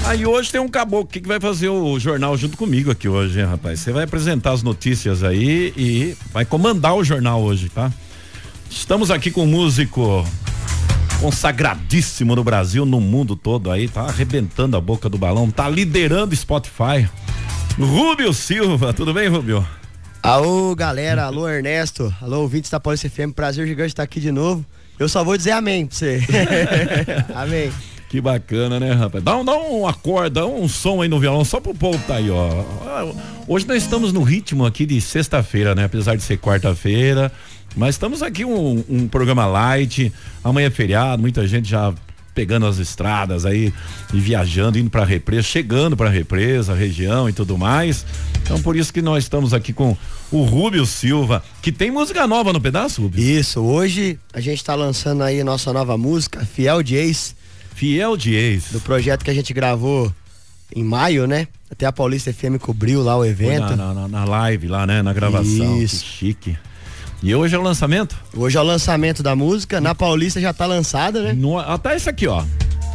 Aí hoje tem um caboclo que vai fazer o jornal junto comigo aqui hoje, hein, rapaz? Você vai apresentar as notícias aí e vai comandar o jornal hoje, tá? Estamos aqui com um músico consagradíssimo no Brasil, no mundo todo aí, tá arrebentando a boca do balão, tá liderando Spotify. Rúbio Silva, tudo bem, Rúbio? Alô, galera, alô, Ernesto, alô, ouvintes da Paulista FM, prazer gigante estar aqui de novo. Eu só vou dizer amém pra você. Amém. Que bacana, né, rapaz? Dá um acorde, dá um som aí no violão, só pro povo tá aí, ó. Hoje nós estamos no ritmo aqui de sexta-feira, né? Apesar de ser quarta-feira, mas estamos aqui um programa light, amanhã é feriado, muita gente já pegando as estradas aí e viajando, indo pra Represa, chegando pra Represa, região e tudo mais. Então por isso que nós estamos aqui com o Rúbio Silva, que tem música nova no pedaço, Rúbio? Isso, hoje a gente tá lançando aí a nossa nova música, Fiel de Ex. Fiel de Ex. Do projeto que a gente gravou em maio, né? Até a Paulista FM cobriu lá o evento. Na live lá, né? Na gravação. Isso. Que chique. E hoje é o lançamento? Hoje é o lançamento da música, na Paulista já tá lançada, né? Até esse aqui, ó.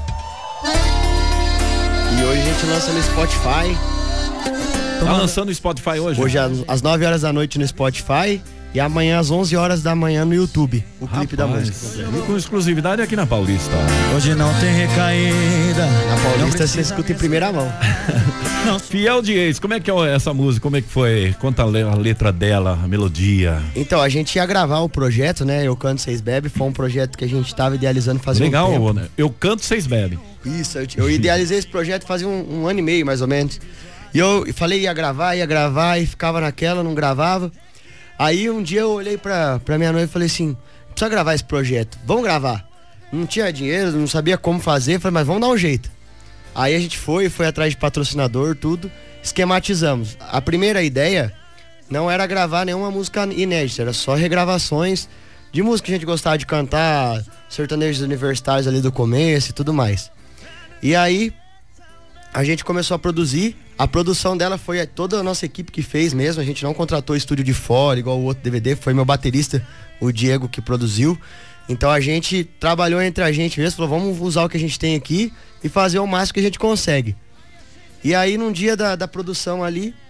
E hoje a gente lança no Spotify. Tá lançando o Spotify hoje? Hoje às 9 horas da noite no Spotify e amanhã às 11 horas da manhã no YouTube, o clipe da música. E com exclusividade aqui na Paulista. Hoje não tem recaída. Na Paulista você escuta em primeira mão. Fiel de Ex, como é que é essa música? Como é que foi? Conta a letra dela, a melodia. Então, a gente ia gravar o projeto, né? Eu Canto Vocês Bebe, foi um projeto que a gente tava idealizando fazia um tempo. Legal, né? Eu Canto Vocês Bebe. Isso, eu idealizei esse projeto fazia um ano e meio, mais ou menos. E eu falei, ia gravar e ficava naquela, não gravava. Aí um dia eu olhei pra minha noiva e falei assim, precisa gravar esse projeto, vamos gravar. Não tinha dinheiro, não sabia como fazer, falei, mas vamos dar um jeito. Aí a gente foi atrás de patrocinador, tudo, esquematizamos. A primeira ideia não era gravar nenhuma música inédita, era só regravações de música que a gente gostava de cantar, sertanejos universitários ali do começo e tudo mais. E aí a gente começou a produzir. A produção dela foi toda a nossa equipe que fez mesmo. A gente não contratou estúdio de fora, igual o outro DVD. Foi meu baterista, o Diego, que produziu. Então a gente trabalhou entre a gente mesmo. Falou, vamos usar o que a gente tem aqui e fazer o máximo que a gente consegue. E aí, num dia da produção ali,